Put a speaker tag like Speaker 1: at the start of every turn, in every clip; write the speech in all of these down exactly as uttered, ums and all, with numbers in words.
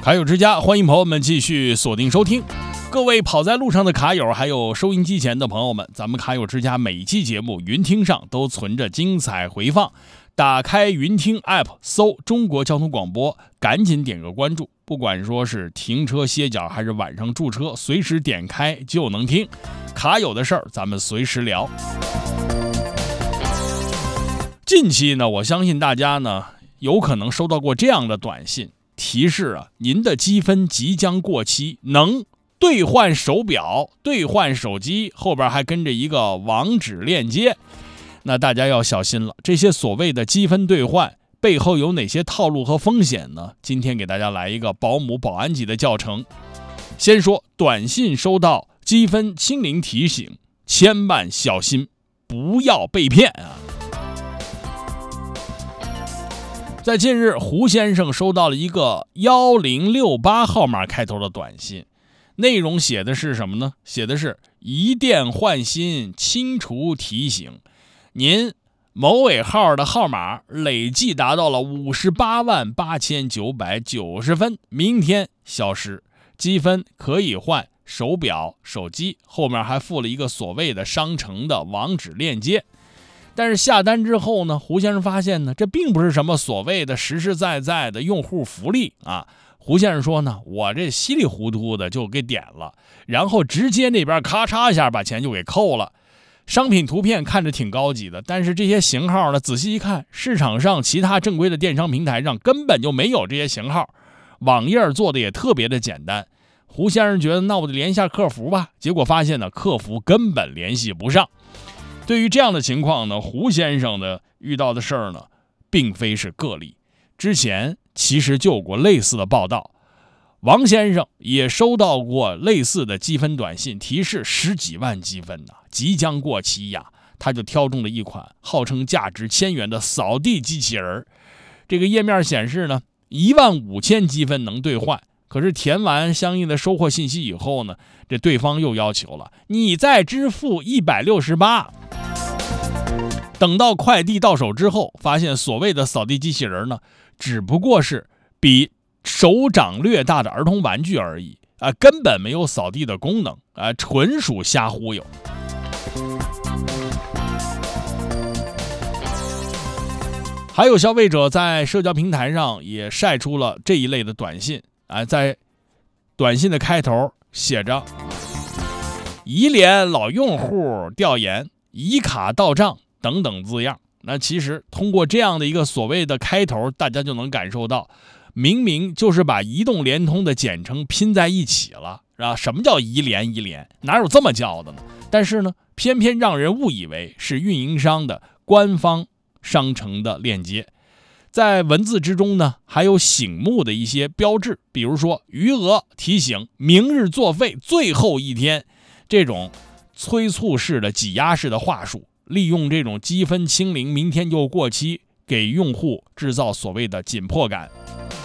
Speaker 1: 卡友之家，欢迎朋友们继续锁定收听。各位跑在路上的卡友，还有收音机前的朋友们，咱们卡友之家每一期节目云听上都存着精彩回放。打开云听 App 搜中国交通广播，赶紧点个关注，不管说是停车歇脚还是晚上驻车，随时点开就能听。卡友的事儿咱们随时聊。近期呢，我相信大家呢有可能收到过这样的短信，提示啊，您的积分即将过期，能兑换手表、兑换手机，后边还跟着一个网址链接。那大家要小心了，这些所谓的积分兑换背后有哪些套路和风险呢？今天给大家来一个保姆保安级的教程。先说短信收到积分清零提醒，千万小心，不要被骗啊！在近日，胡先生收到了一个一零六八号码开头的短信，内容写的是什么呢？写的是一电换新清除提醒，您某尾号的号码累计达到了五十八万八千九百九十分，明天消失，积分可以换手表、手机，后面还附了一个所谓的商城的网址链接。但是下单之后呢，胡先生发现呢，这并不是什么所谓的实实在在的用户福利啊。胡先生说呢，我这稀里糊涂的就给点了，然后直接那边咔嚓一下把钱就给扣了。商品图片看着挺高级的，但是这些型号呢，仔细一看，市场上其他正规的电商平台上根本就没有这些型号，网页做的也特别的简单。胡先生觉得那我就联系一下客服吧，结果发现呢，客服根本联系不上。对于这样的情况呢，胡先生的遇到的事儿呢，并非是个例，之前其实就有过类似的报道。王先生也收到过类似的积分短信，提示十几万积分呢，即将过期呀。他就挑中了一款号称价值千元的扫地机器人，这个页面显示呢，一万五千积分能兑换。可是填完相应的收货信息以后呢，这对方又要求了你再支付一百六十八。等到快递到手之后，发现所谓的扫地机器人呢，只不过是比手掌略大的儿童玩具而已啊，根本没有扫地的功能啊，纯属瞎忽悠。还有消费者在社交平台上也晒出了这一类的短信啊，在短信的开头写着“移联老用户调研，移卡到账”等等字样。那其实通过这样的一个所谓的开头，大家就能感受到，明明就是把移动、联通的简称拼在一起了，是吧？什么叫移联？移联哪有这么叫的呢？但是呢，偏偏让人误以为是运营商的官方商城的链接。在文字之中呢，还有醒目的一些标志，比如说余额提醒、明日作废、最后一天，这种催促式的、挤压式的话术，利用这种积分清零、明天就过期，给用户制造所谓的紧迫感。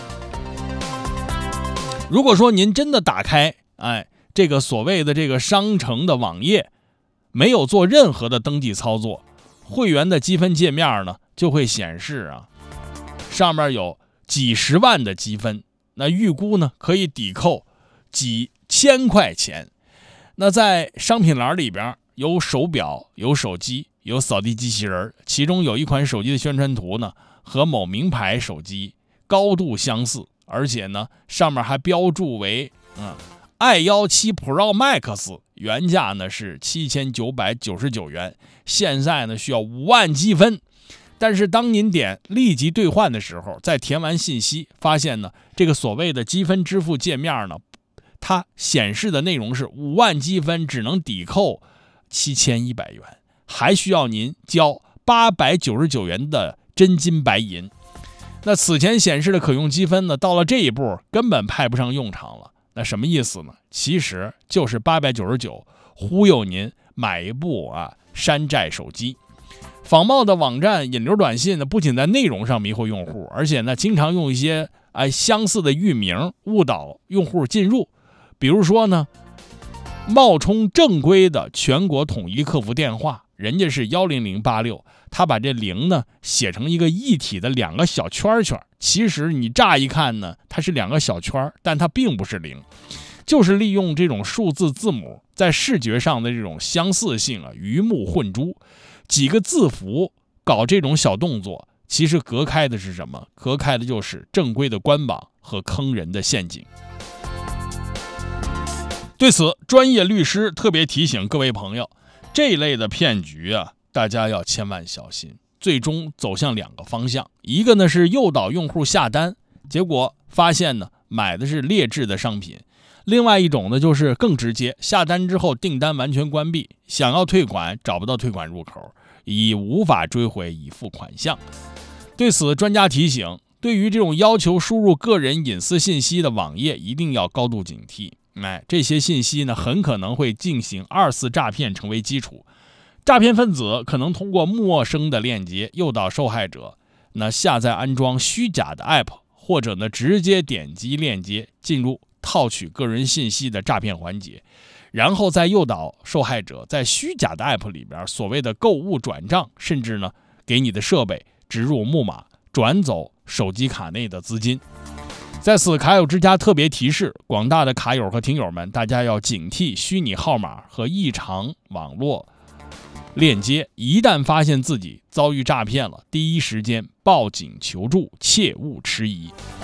Speaker 1: 如果说您真的打开，哎，这个所谓的这个商城的网页，没有做任何的登记操作，会员的积分界面呢，就会显示啊，上面有几十万的积分，那预估呢可以抵扣几千块钱。那在商品栏里边有手表、有手机、有扫地机器人，其中有一款手机的宣传图呢和某名牌手机高度相似，而且呢上面还标注为嗯 i 十七 Pro Max， 原价呢是七千九百九十九元，现在呢需要五万积分。但是当您点立即兑换的时候，在填完信息发现呢，这个所谓的积分支付界面呢，它显示的内容是五万积分只能抵扣七千一百元，还需要您交八百九十九元的真金白银。那此前显示的可用积分呢，到了这一步根本派不上用场了。那什么意思呢？其实就是八百九十九忽悠您买一部啊山寨手机。仿冒的网站引流短信呢，不仅在内容上迷惑用户，而且呢，经常用一些哎相似的域名误导用户进入。比如说呢，冒充正规的全国统一客服电话，人家是一零零八六， 他把这零呢写成一个一体的两个小圈圈，其实你乍一看呢，它是两个小圈，但它并不是零，就是利用这种数字字母在视觉上的这种相似性啊，鱼目混珠，几个字符搞这种小动作，其实隔开的是什么？隔开的就是正规的官网和坑人的陷阱。对此，专业律师特别提醒各位朋友，这一类的骗局啊，大家要千万小心，最终走向两个方向，一个呢是诱导用户下单，结果发现呢买的是劣质的商品；另外一种呢就是更直接，下单之后订单完全关闭，想要退款找不到退款入口，已无法追回已付款项。对此，专家提醒，对于这种要求输入个人隐私信息的网页，一定要高度警惕。哎，这些信息呢，很可能会进行二次诈骗成为基础。诈骗分子可能通过陌生的链接诱导受害者那下载安装虚假的 app， 或者呢直接点击链接进入套取个人信息的诈骗环节，然后再诱导受害者在虚假的 app 里边所谓的购物转账，甚至呢给你的设备植入木马，转走手机卡内的资金。在此，卡友之家特别提示广大的卡友和听友们，大家要警惕虚拟号码和异常网络链接，一旦发现自己遭遇诈骗了，第一时间报警求助，切勿迟疑。